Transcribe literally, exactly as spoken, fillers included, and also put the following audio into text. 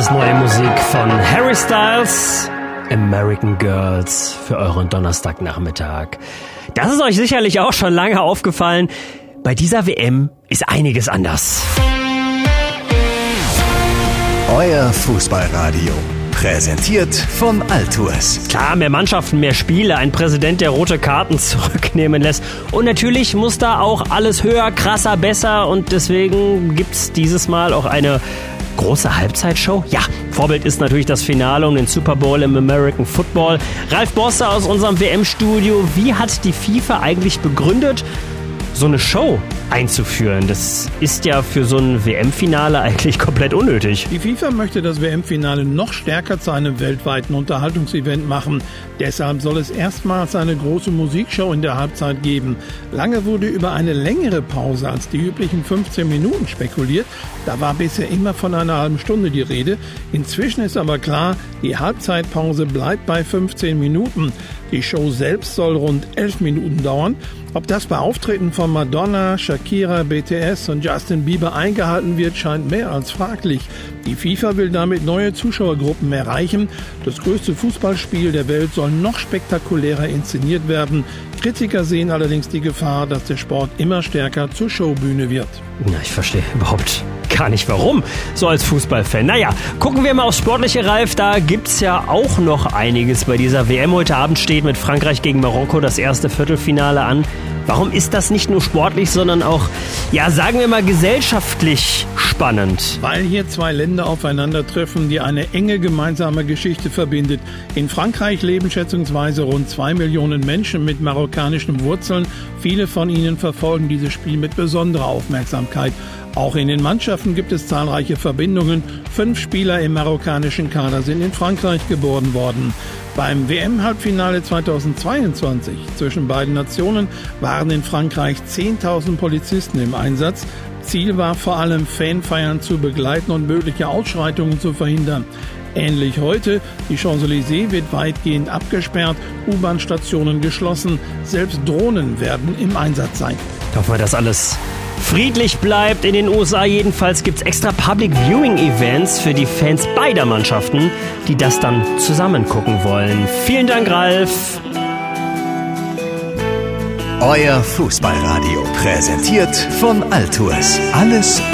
ist neue Musik von Harry Styles, American Girls, für euren Donnerstagnachmittag. Das ist euch sicherlich auch schon lange aufgefallen. Bei dieser W M ist einiges anders. Euer Fußballradio. Präsentiert von Altours. Klar, mehr Mannschaften, mehr Spiele, ein Präsident, der rote Karten zurücknehmen lässt. Und natürlich muss da auch alles höher, krasser, besser. Und deswegen gibt's dieses Mal auch eine große Halbzeitshow. Ja, Vorbild ist natürlich das Finale um den Super Bowl im American Football. Ralf Bosse aus unserem W M-Studio. Wie hat die FIFA eigentlich begründet, so eine Show einzuführen? Das ist ja für so ein W M-Finale eigentlich komplett unnötig. Die FIFA möchte das W M-Finale noch stärker zu einem weltweiten Unterhaltungsevent machen. Deshalb soll es erstmals eine große Musikshow in der Halbzeit geben. Lange wurde über eine längere Pause als die üblichen fünfzehn Minuten spekuliert. Da war bisher immer von einer halben Stunde die Rede. Inzwischen ist aber klar, die Halbzeitpause bleibt bei fünfzehn Minuten. Die Show selbst soll rund elf Minuten dauern. Ob das bei Auftritten von Madonna, Shakira, B T S und Justin Bieber eingehalten wird, scheint mehr als fraglich. Die FIFA will damit neue Zuschauergruppen erreichen. Das größte Fußballspiel der Welt soll noch spektakulärer inszeniert werden. Kritiker sehen allerdings die Gefahr, dass der Sport immer stärker zur Showbühne wird. Na, ich verstehe überhaupt gar nicht warum, so als Fußballfan. Naja, gucken wir mal aufs Sportliche, Ralf. Da gibt's ja auch noch einiges bei dieser W M. Heute Abend steht mit Frankreich gegen Marokko das erste Viertelfinale an. Warum ist das nicht nur sportlich, sondern auch, ja, sagen wir mal, gesellschaftlich spannend? Weil hier zwei Länder aufeinandertreffen, die eine enge gemeinsame Geschichte verbindet. In Frankreich leben schätzungsweise rund zwei Millionen Menschen mit marokkanischen Wurzeln. Viele von ihnen verfolgen dieses Spiel mit besonderer Aufmerksamkeit. Auch in den Mannschaften gibt es zahlreiche Verbindungen. Fünf Spieler im marokkanischen Kader sind in Frankreich geboren worden. Beim W M-Halbfinale zweitausendzweiundzwanzig zwischen beiden Nationen waren in Frankreich zehntausend Polizisten im Einsatz. Ziel war vor allem, Fanfeiern zu begleiten und mögliche Ausschreitungen zu verhindern. Ähnlich heute, die Champs-Élysées wird weitgehend abgesperrt, U-Bahn-Stationen geschlossen, selbst Drohnen werden im Einsatz sein. Hoffen wir, dass alles friedlich bleibt. In den U S A jedenfalls gibt's extra Public Viewing Events für die Fans beider Mannschaften, die das dann zusammen gucken wollen. Vielen Dank, Ralf. Euer Fußballradio. Präsentiert von Altours. Alles